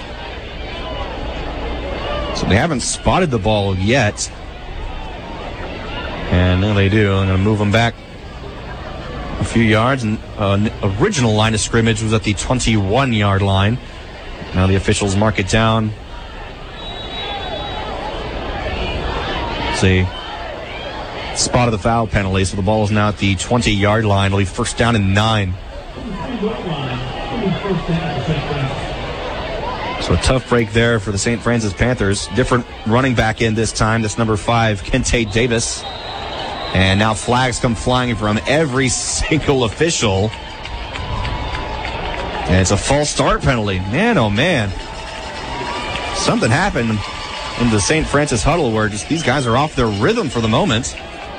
So they haven't spotted the ball yet. And now they do. I'm going to move them back a few yards. And uh, original line of scrimmage was at the twenty-one-yard line. Now the officials mark it down. Let's see. Spotted the foul penalty, so the ball is now at the twenty-yard line. It'll be first down and nine. So a tough break there for the Saint Francis Panthers. Different running back in this time. That's number five, Kente Davis. And now flags come flying from every single official. And it's a false start penalty. Man, oh man. Something happened in the Saint Francis huddle where just these guys are off their rhythm for the moment.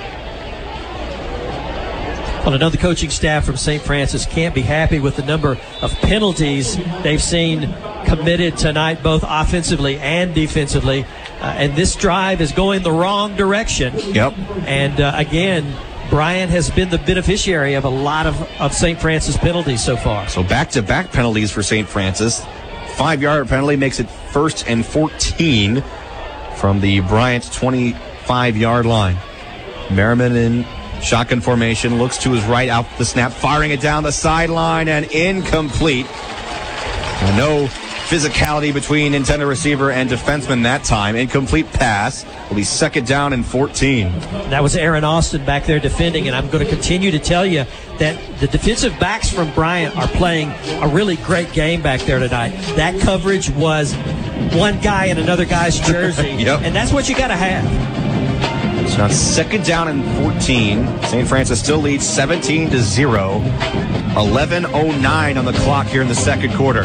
Well, another coaching staff from Saint Francis can't be happy with the number of penalties they've seen committed tonight, both offensively and defensively. Uh, and this drive is going the wrong direction. Yep. And, uh, again, Bryant has been the beneficiary of a lot of, of Saint Francis penalties so far. So back-to-back penalties for Saint Francis. Five-yard penalty makes it first and fourteen from the Bryant twenty-five-yard line. Merriman in shotgun formation, looks to his right, out the snap, firing it down the sideline, and incomplete. And no physicality between intended receiver and defenseman that time. Incomplete pass. Will be second down and fourteen. That was Aaron Austin back there defending, and I'm going to continue to tell you that the defensive backs from Bryant are playing a really great game back there tonight. That coverage was one guy in another guy's jersey, yep. and that's what you got to have. So now second down and fourteen. Saint Francis still leads seventeen to zero. eleven oh nine on the clock here in the second quarter.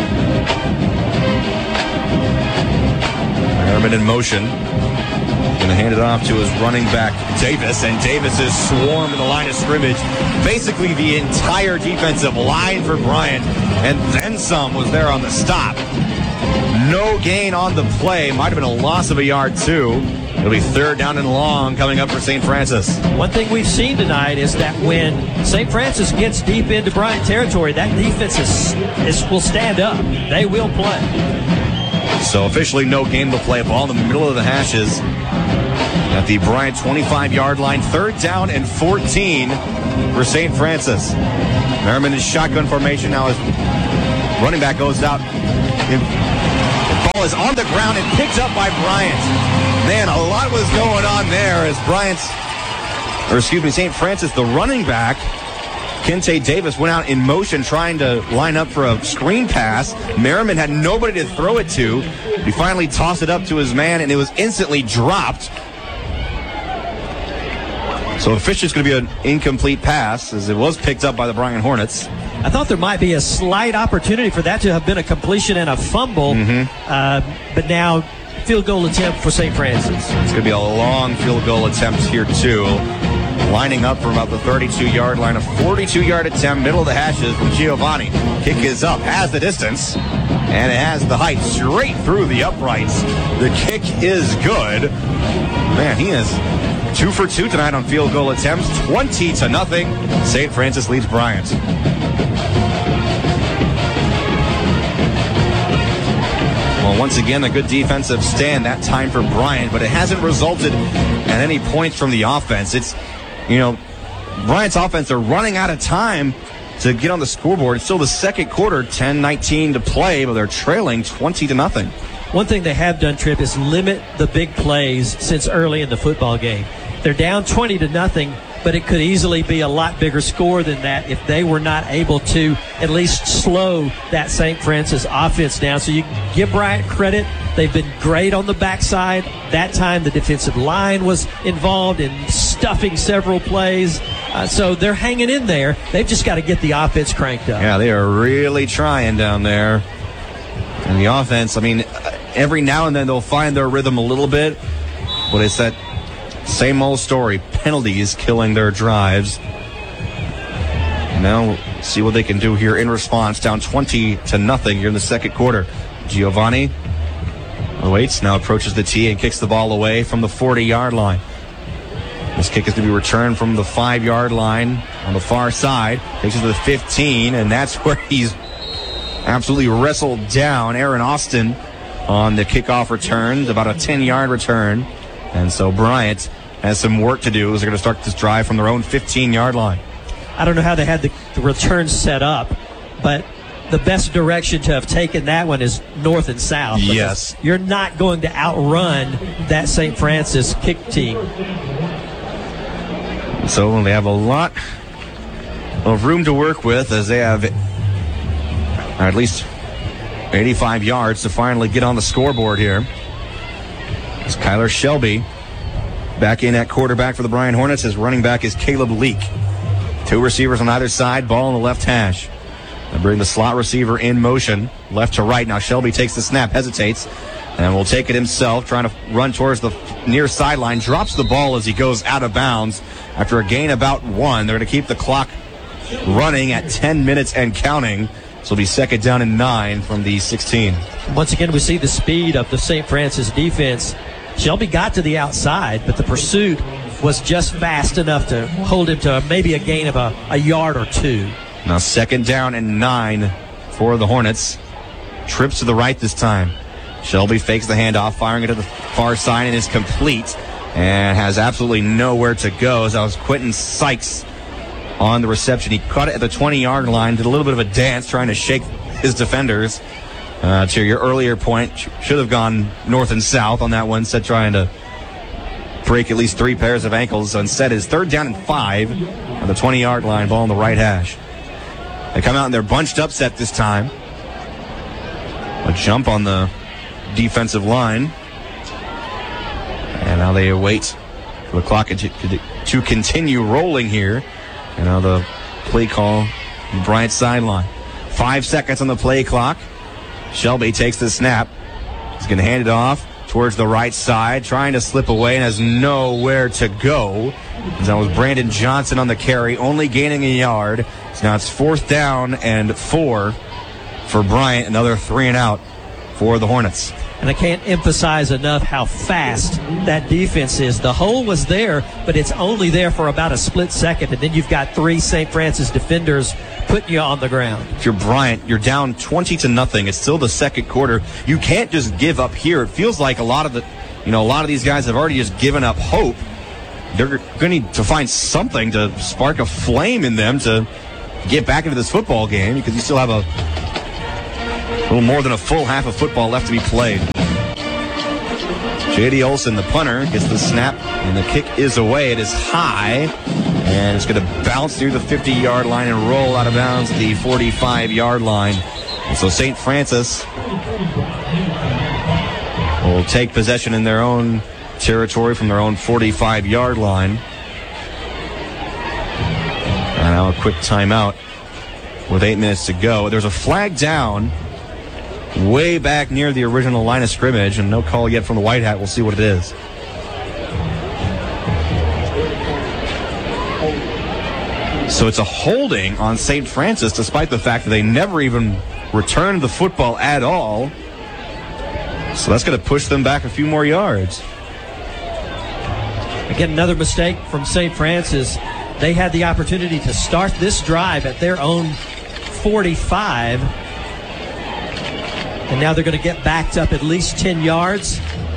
Merriman in motion. Going going to hand it off to his running back, Davis, and Davis is swarmed in the line of scrimmage. Basically, the entire defensive line for Bryant, and then some was there on the stop. No gain on the play. Might have been a loss of a yard, too. It'll be third down and long coming up for Saint Francis. One thing we've seen tonight is that when Saint Francis gets deep into Bryant territory, that defense is, is will stand up. They will play. So officially no game to play. Ball in the middle of the hashes at the Bryant twenty-five-yard line. Third down and fourteen for Saint Francis. Merriman is shotgun formation now as running back goes out. The ball is on the ground and picked up by Bryant. Man, a lot was going on there as Bryant's, or excuse me, Saint Francis, the running back, Kente Davis, went out in motion trying to line up for a screen pass. Merriman had nobody to throw it to. He finally tossed it up to his man, and it was instantly dropped. So officially it's going to be an incomplete pass as it was picked up by the Bryant Hornets. I thought there might be a slight opportunity for that to have been a completion and a fumble, mm-hmm. uh, but now field goal attempt for Saint Francis. It's going to be a long field goal attempt here, too. Lining up from about the thirty-two-yard line. A forty-two-yard attempt, middle of the hashes from Giovanni. Kick is up, has the distance, and it has the height straight through the uprights. The kick is good. Man, he is two for two tonight on field goal attempts. twenty to nothing. Saint Francis leads Bryant. Well, once again, a good defensive stand that time for Bryant, but it hasn't resulted in any points from the offense. It's, you know, Bryant's offense, they're running out of time to get on the scoreboard. It's still the second quarter, ten nineteen to play, but they're trailing twenty to nothing. One thing they have done, Tripp, is limit the big plays since early in the football game. They're down twenty to nothing, but it could easily be a lot bigger score than that if they were not able to at least slow that Saint Francis offense down. So you give Bryant credit. They've been great on the backside. That time the defensive line was involved in stuffing several plays. Uh, so they're hanging in there. They've just got to get the offense cranked up. Yeah, they are really trying down there. And the offense, I mean, every now and then they'll find their rhythm a little bit, but it's that same old story. Penalties killing their drives. Now we'll see what they can do here in response. Down twenty to nothing here in the second quarter. Giovanni waits, now approaches the tee and kicks the ball away from the forty-yard line. This kick is to be returned from the five-yard line on the far side. Takes it to the fifteen, and that's where he's absolutely wrestled down Aaron Austin on the kickoff return. About a ten-yard return. And so Bryant has some work to do as they're going to start this drive from their own fifteen-yard line. I don't know how they had the, the return set up, but the best direction to have taken that one is north and south. Yes. You're not going to outrun that Saint Francis kick team. So they have a lot of room to work with as they have at least eighty-five yards to finally get on the scoreboard here. It's Kyler Shelby back in at quarterback for the Bryant Hornets. His running back is Caleb Leak. Two receivers on either side, ball on the left hash. They bring the slot receiver in motion, left to right. Now Shelby takes the snap, hesitates, and will take it himself, trying to run towards the near sideline. Drops the ball as he goes out of bounds after a gain about one. They're going to keep the clock running at ten minutes and counting. So it'll be second down and nine from the sixteen. Once again, we see the speed of the Saint Francis defense. Shelby got to the outside, but the pursuit was just fast enough to hold him to maybe a gain of a, a yard or two. Now second down and nine for the Hornets. Trips to the right this time. Shelby fakes the handoff, firing it to the far side, and is complete and has absolutely nowhere to go. As that was Quentin Sykes on the reception. He caught it at the twenty-yard line, did a little bit of a dance trying to shake his defenders. Uh, to your earlier point, should have gone north and south on that one, instead trying to break at least three pairs of ankles. Instead is third down and five on the twenty-yard line, ball on the right hash. They come out and they're bunched up set this time. A jump on the defensive line. And now they await for the clock to continue rolling here. And now the play call on Bryant's sideline. Five seconds on the play clock. Shelby takes the snap. He's going to hand it off towards the right side, trying to slip away and has nowhere to go. And that was Brandon Johnson on the carry, only gaining a yard. So now it's fourth down and four for Bryant, another three and out for the Hornets. And I can't emphasize enough how fast that defense is. The hole was there, but it's only there for about a split second, and then you've got three Saint Francis defenders putting you on the ground. If you're Bryant, you're down twenty to nothing. It's still the second quarter. You can't just give up here. It feels like a lot of the, you know, a lot of these guys have already just given up hope. They're going to need to find something to spark a flame in them to get back into this football game, because you still have a little more than a full half of football left to be played. J D. Olson, the punter, gets the snap, and the kick is away. It is high, and it's going to bounce through the fifty-yard line and roll out of bounds at the forty-five-yard line. And so Saint Francis will take possession in their own territory from their own forty-five-yard line. And now a quick timeout with eight minutes to go. There's a flag down way back near the original line of scrimmage, and no call yet from the White Hat. We'll see what it is. So it's a holding on Saint Francis, despite the fact that they never even returned the football at all. So that's going to push them back a few more yards. Again, another mistake from Saint Francis. They had the opportunity to start this drive at their own forty-five. And now they're going to get backed up at least ten yards.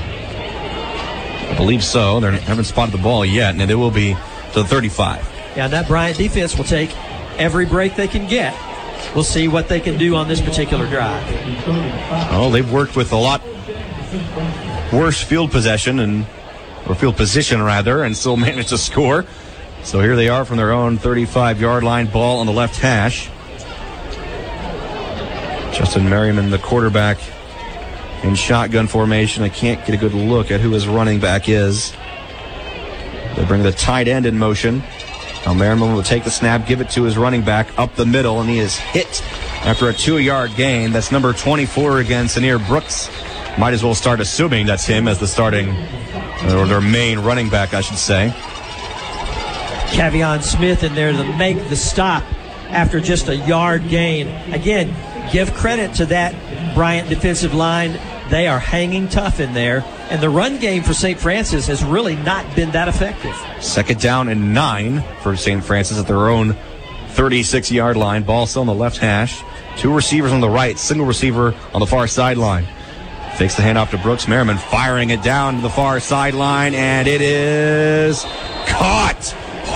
I believe so. They haven't spotted the ball yet, and it will be to the thirty-five. Yeah, that Bryant defense will take every break they can get. We'll see what they can do on this particular drive. Oh, they've worked with a lot worse field possession, and or field position, rather, and still managed to score. So here they are from their own thirty-five-yard line, ball on the left hash. Justin Merriman, the quarterback, in shotgun formation. I can't get a good look at who his running back is. They bring the tight end in motion. Now Merriman will take the snap, give it to his running back up the middle, and he is hit after a two-yard gain. That's number twenty-four again, Sanier Brooks. Might as well start assuming that's him as the starting, or their main running back, I should say. Cavion Smith in there to make the stop after just a yard gain. Again, give credit to that Bryant defensive line. They are hanging tough in there. And the run game for Saint Francis has really not been that effective. Second down and nine for Saint Francis at their own thirty-six-yard line. Ball still on the left hash. Two receivers on the right, single receiver on the far sideline. Fakes the handoff to Brooks. Merriman firing it down to the far sideline, and it is caught.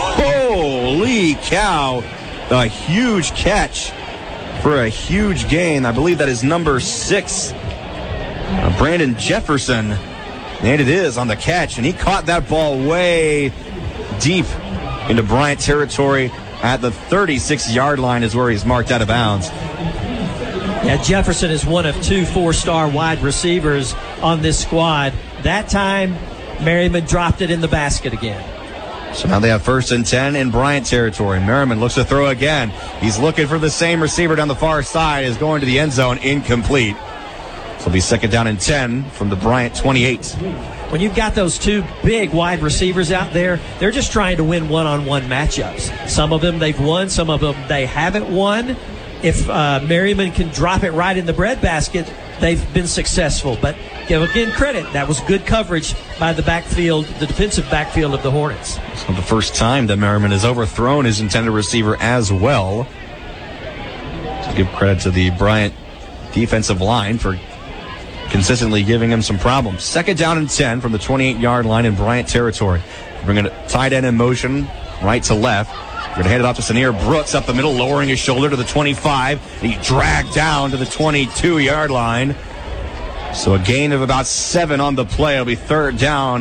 Holy cow. A huge catch for a huge gain. I believe that is number six, uh, Brandon Jefferson. And it is on the catch, and he caught that ball way deep into Bryant territory at the thirty-six-yard line is where he's marked out of bounds. Yeah, Jefferson is one of two four-star wide receivers on this squad. That time, Merriman dropped it in the basket again. So now they have first and ten in Bryant territory. Merriman looks to throw again. He's looking for the same receiver down the far side. Is going to the end zone, incomplete. So it'll be second down and ten from the Bryant twenty-eight. When you've got those two big wide receivers out there, they're just trying to win one-on-one matchups. Some of them they've won, some of them they haven't won. If uh, Merriman can drop it right in the breadbasket, they've been successful. But give again credit, that was good coverage by the backfield, the defensive backfield of the Hornets. So the first time that Merriman has overthrown his intended receiver as well. So give credit to the Bryant defensive line for consistently giving him some problems. Second down and ten from the twenty-eight-yard line in Bryant territory. Bringing a tight end in motion, right to left. We're going to hand it off to Sanier Brooks up the middle, lowering his shoulder to the twenty-five. And he dragged down to the twenty-two-yard line. So a gain of about seven on the play. It'll be third down.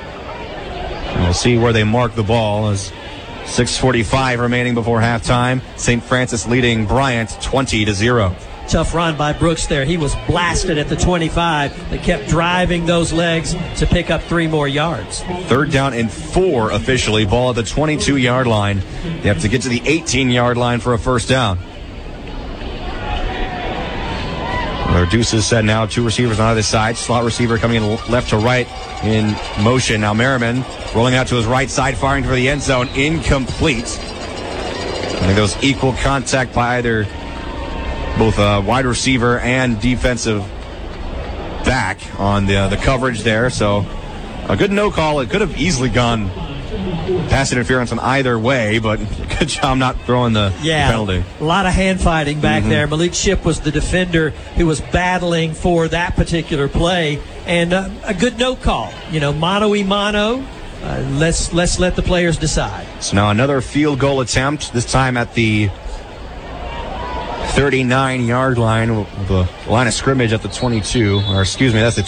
And we'll see where they mark the ball as six forty-five remaining before halftime. Saint Francis leading Bryant twenty to zero. Tough run by Brooks there. He was blasted at the twenty-five. They kept driving those legs to pick up three more yards. Third down and four officially. Ball at the twenty-two-yard line. They have to get to the eighteen-yard line for a first down. They're Deuces said now two receivers on either side. Slot receiver coming in left to right in motion. Now Merriman rolling out to his right side, firing for the end zone. Incomplete. I think there was equal contact by either both uh, wide receiver and defensive back on the uh, the coverage there. So a good no call. It could have easily gone pass interference on either way, but good job not throwing the yeah, penalty. A lot of hand fighting back mm-hmm. there. Malik Shipp was the defender who was battling for that particular play, and uh, a good no call. You know, mano y mano. Uh, let's let's let the players decide. So now another field goal attempt, this time at the thirty-nine yard line, with the line of scrimmage at the twenty-two, or excuse me, that's the